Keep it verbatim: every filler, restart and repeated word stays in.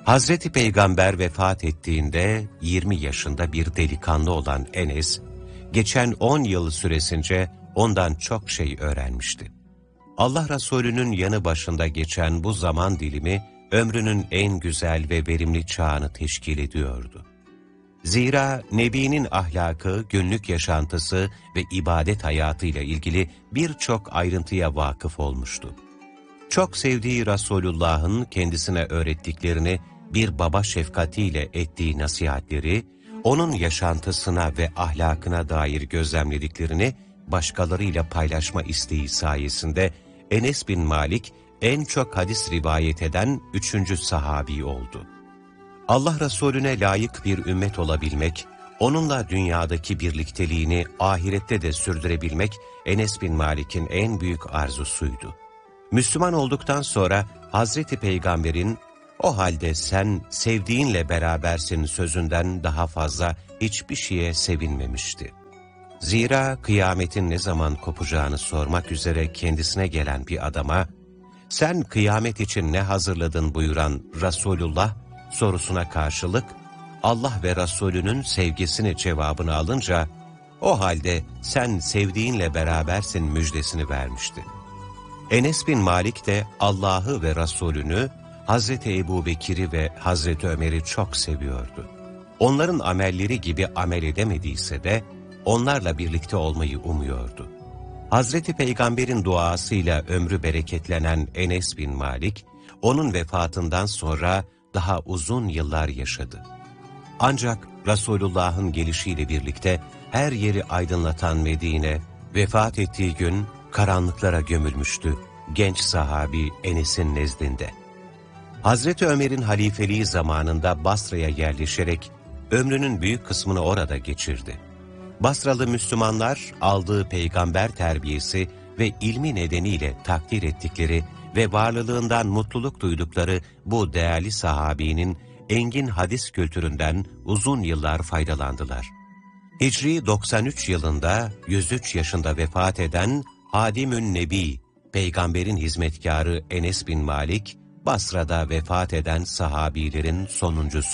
Hazreti Peygamber vefat ettiğinde yirmi yaşında bir delikanlı olan Enes, geçen on yıl süresince ondan çok şey öğrenmişti. Allah Resulü'nün yanı başında geçen bu zaman dilimi, ömrünün en güzel ve verimli çağını teşkil ediyordu. Zira Nebi'nin ahlakı, günlük yaşantısı ve ibadet hayatıyla ilgili birçok ayrıntıya vakıf olmuştu. Çok sevdiği Resulullah'ın kendisine öğrettiklerini, bir baba şefkatiyle ettiği nasihatleri, onun yaşantısına ve ahlakına dair gözlemlediklerini başkalarıyla paylaşma isteği sayesinde Enes bin Malik en çok hadis rivayet eden üçüncü sahabi oldu. Allah Resulüne layık bir ümmet olabilmek, onunla dünyadaki birlikteliğini ahirette de sürdürebilmek Enes bin Malik'in en büyük arzusuydu. Müslüman olduktan sonra Hazreti Peygamber'in "O halde sen sevdiğinle berabersin" sözünden daha fazla hiçbir şeye sevinmemişti. Zira kıyametin ne zaman kopacağını sormak üzere kendisine gelen bir adama, "Sen kıyamet için ne hazırladın?" buyuran Resulullah sorusuna karşılık, Allah ve Resulünün sevgisini cevabını alınca, "O halde sen sevdiğinle berabersin" müjdesini vermişti. Enes bin Malik de Allah'ı ve Resulünü, Hazreti Ebubekir'i ve Hazreti Ömer'i çok seviyordu. Onların amelleri gibi amel edemediyse de onlarla birlikte olmayı umuyordu. Hazreti Peygamber'in duasıyla ömrü bereketlenen Enes bin Malik, onun vefatından sonra daha uzun yıllar yaşadı. Ancak Resulullah'ın gelişiyle birlikte her yeri aydınlatan Medine, vefat ettiği gün karanlıklara gömülmüştü genç sahabi Enes'in nezdinde. Hazreti Ömer'in halifeliği zamanında Basra'ya yerleşerek ömrünün büyük kısmını orada geçirdi. Basralı Müslümanlar aldığı peygamber terbiyesi ve ilmi nedeniyle takdir ettikleri ve varlığından mutluluk duydukları bu değerli sahabinin engin hadis kültüründen uzun yıllar faydalandılar. Hicri doksan üç yılında yüz üç yaşında vefat eden Hadimün Nebi, Peygamberin hizmetkarı Enes bin Malik, Basra'da vefat eden sahabilerin sonuncusu